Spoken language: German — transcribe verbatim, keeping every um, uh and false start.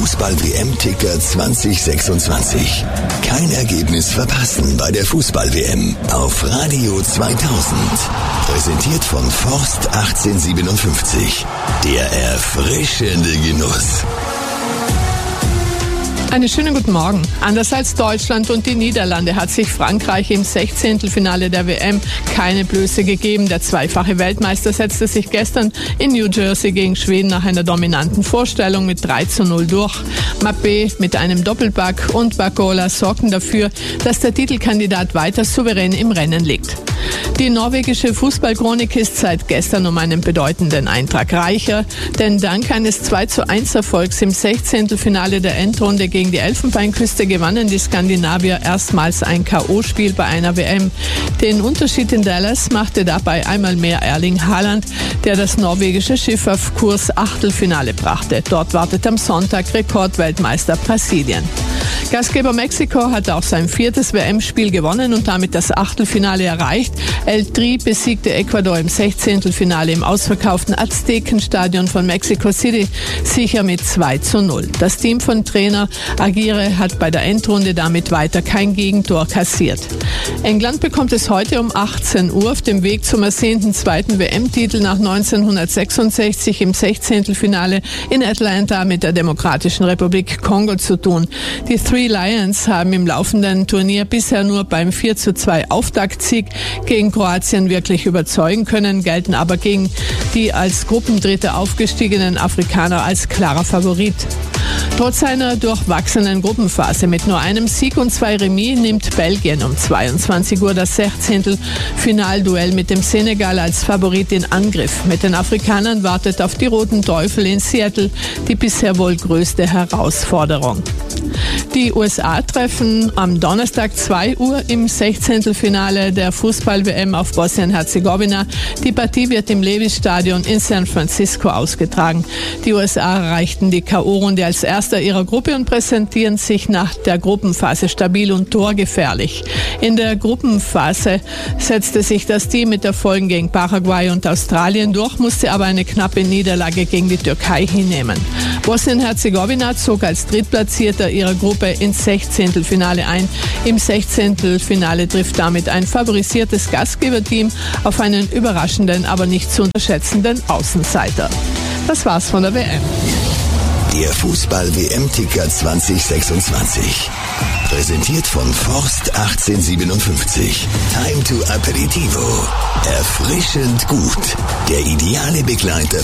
Fußball-W M-Ticker zwanzig sechsundzwanzig. Kein Ergebnis verpassen bei der Fußball-W M auf Radio zweitausend. Präsentiert von Forst achtzehnhundertsiebenundfünfzig. Der erfrischende Genuss. Einen schönen guten Morgen. Anders als Deutschland und die Niederlande hat sich Frankreich im Sechzehntelfinale der W M keine Blöße gegeben. Der zweifache Weltmeister setzte sich gestern in New Jersey gegen Schweden nach einer dominanten Vorstellung mit drei zu null durch. Mbappé mit einem Doppelpack und Barcola sorgten dafür, dass der Titelkandidat weiter souverän im Rennen liegt. Die norwegische Fußballchronik ist seit gestern um einen bedeutenden Eintrag reicher, denn dank eines zwei zu eins Erfolgs im Sechzehntelfinale der Endrunde gegen die Elfenbeinküste gewannen die Skandinavier erstmals ein K O-Spiel bei einer W M. Den Unterschied in Dallas machte dabei einmal mehr Erling Haaland, der das norwegische Schiff auf Kurs Achtelfinale brachte. Dort wartet am Sonntag Rekordweltmeister Brasilien. Gastgeber Mexiko hat auch sein viertes W M-Spiel gewonnen und damit das Achtelfinale erreicht. El Tri besiegte Ecuador im Sechzehntelfinale im ausverkauften Aztekenstadion von Mexico City sicher mit zwei zu null. Das Team von Trainer Aguirre hat bei der Endrunde damit weiter kein Gegentor kassiert. England bekommt es heute um achtzehn Uhr auf dem Weg zum ersehnten zweiten W M-Titel nach neunzehnhundertsechsundsechzig im Sechzehntelfinale in Atlanta mit der Demokratischen Republik Kongo zu tun. Die Three Lions haben im laufenden Turnier bisher nur beim vier zu zwei Auftaktsieg gegen Kroatien wirklich überzeugen können, gelten aber gegen die als Gruppendritte aufgestiegenen Afrikaner als klarer Favorit. Trotz einer durchwachsenen Gruppenphase mit nur einem Sieg und zwei Remis nimmt Belgien um zweiundzwanzig Uhr das Sechzehntelfinalduell mit dem Senegal als Favorit in Angriff. Mit den Afrikanern wartet auf die Roten Teufel in Seattle die bisher wohl größte Herausforderung. Die U S A treffen am Donnerstag zwei Uhr im Sechzehntelfinale der Fußball-W M auf Bosnien-Herzegowina. Die Partie wird im Levi's-Stadion in San Francisco ausgetragen. Die U S A erreichten die K O-Runde als erster ihrer Gruppe und präsentieren sich nach der Gruppenphase stabil und torgefährlich. In der Gruppenphase setzte sich das Team mit Erfolgen gegen Paraguay und Australien durch, musste aber eine knappe Niederlage gegen die Türkei hinnehmen. Bosnien-Herzegowina zog als Drittplatzierter ihrer Gruppe ins Sechzehntelfinale ein. Im Sechzehntelfinale trifft damit ein favorisiertes Gastgeberteam auf einen überraschenden, aber nicht zu unterschätzenden Außenseiter. Das war's von der W M. Der Fußball-W M-Ticker zwanzig sechsundzwanzig. Präsentiert von Forst achtzehnhundertsiebenundfünfzig. Time to Aperitivo. Erfrischend gut. Der ideale Begleiter